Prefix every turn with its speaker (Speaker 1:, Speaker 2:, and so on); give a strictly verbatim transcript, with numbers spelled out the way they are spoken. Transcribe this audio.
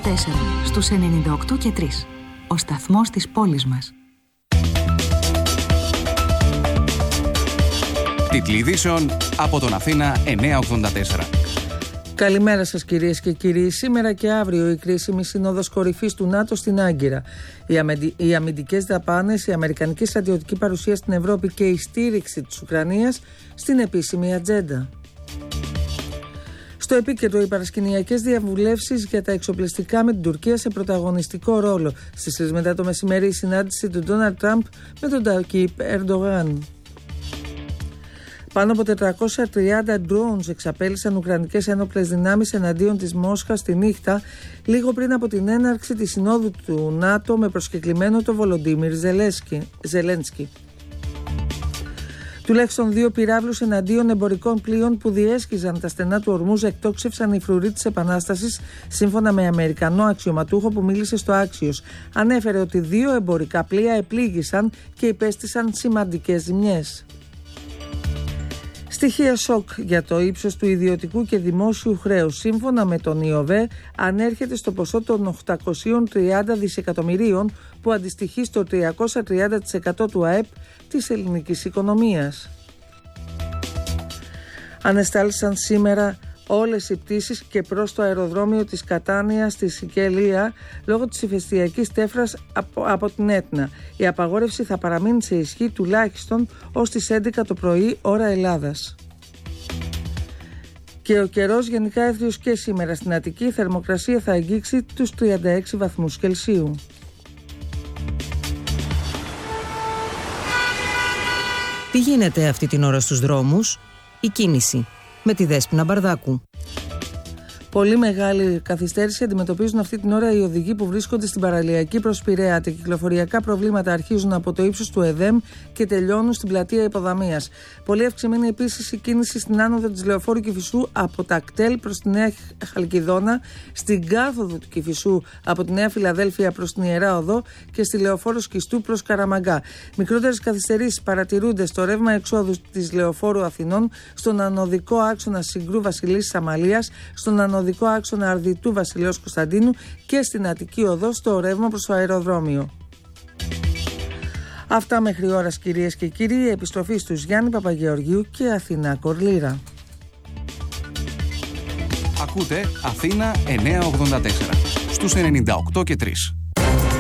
Speaker 1: τέσσερα στους ενενήντα οκτώ και τρία. Ο σταθμός της πόλης μας.
Speaker 2: Τίτλοι ειδήσεων από τον Αθήνα εννιακόσια ογδόντα τέσσερα.
Speaker 3: Καλημέρα σας κυρίες και κύριοι. Σήμερα και αύριο η κρίσιμη σύνοδος κορυφής του ΝΑΤΟ στην Άγκυρα. Οι, αμεντι... οι αμυντικές δαπάνες, η αμερικανική στρατιωτική παρουσία στην Ευρώπη και η στήριξη της Ουκρανίας στην επίσημη ατζέντα. Στο επίκεντρο οι παρασκηνιακές διαβουλεύσεις για τα εξοπλιστικά με την Τουρκία σε πρωταγωνιστικό ρόλο. Στις τρεις μετά το μεσημέρι η συνάντηση του Ντόναλντ Τραμπ με τον Ταγιίπ Ερντογάν. Πάνω από τετρακόσια τριάντα drones εξαπέλυσαν ουκρανικές ένοπλες δυνάμεις εναντίον της Μόσχας τη νύχτα, λίγο πριν από την έναρξη της συνόδου του ΝΑΤΟ με προσκεκλημένο τον Βολοντίμιρ Ζελένσκι. Τουλάχιστον δύο πυράβλους εναντίον εμπορικών πλοίων που διέσχιζαν τα στενά του Ορμούζ εκτόξευσαν οι φρουροί της Επανάστασης, σύμφωνα με Αμερικανό αξιωματούχο που μίλησε στο Άξιος. Ανέφερε ότι δύο εμπορικά πλοία επλήγησαν και υπέστησαν σημαντικές ζημιές. Στοιχεία σοκ για το ύψος του ιδιωτικού και δημόσιου χρέους. Σύμφωνα με τον ΙΟΒΕ, ανέρχεται στο ποσό των οκτακόσια τριάντα δισεκατομμυρίων, που αντιστοιχεί στο τριακόσια τριάντα τοις εκατό του ΑΕΠ της ελληνικής οικονομίας. Ανεστάλησαν σήμερα όλες οι πτήσεις και προς το αεροδρόμιο της Κατάνιας στη Σικελία λόγω της ηφαιστειακής τέφρας από, από την Έτνα. Η απαγόρευση θα παραμείνει σε ισχύ τουλάχιστον ως τις έντεκα το πρωί ώρα Ελλάδας. Και ο καιρός γενικά έθριος και σήμερα στην Αττική. Η θερμοκρασία θα αγγίξει τους τριάντα έξι βαθμούς Κελσίου.
Speaker 4: Τι γίνεται αυτή την ώρα στους δρόμους? Η κίνηση με τη Δέσποινα Μπαρδάκου.
Speaker 3: Πολύ μεγάλη καθυστέρηση αντιμετωπίζουν αυτή την ώρα οι οδηγοί που βρίσκονται στην παραλιακή προς Πειραιά. Τα κυκλοφοριακά προβλήματα αρχίζουν από το ύψος του ΕΔΕΜ και τελειώνουν στην πλατεία Υποδαμίας. Πολύ αυξημένη επίσης η κίνηση στην άνοδο της Λεωφόρου Κηφισού από τα κτέλ προς τη Νέα Χαλκιδόνα, στην κάθοδο του Κηφισού από τη Νέα Φιλαδέλφια προς την Ιερά Οδό και στη Λεωφόρο Σκιστού προς Καραμαγκά. Μικρότερες καθυστερήσεις παρατηρούνται στο ρεύμα εξόδου της Λεωφόρου Αθηνών, στον ανωδικό άξονα Συγκρού Βασιλής Αμαλίας, στον ανωδικό άξονα Αρδιτού Βασιλέως Κωνσταντίνου και στην Αττική Οδό στο ρεύμα προς το αεροδρόμιο. Αυτά μέχρι ώρας κυρίες και κύριοι. Η επιστροφή στους Γιάννη Παπαγεωργίου και Αθηνά Κορλήρα.
Speaker 2: Ακούτε Αθήνα εννιακόσια ογδόντα τέσσερα στους ενενήντα οκτώ και τρία.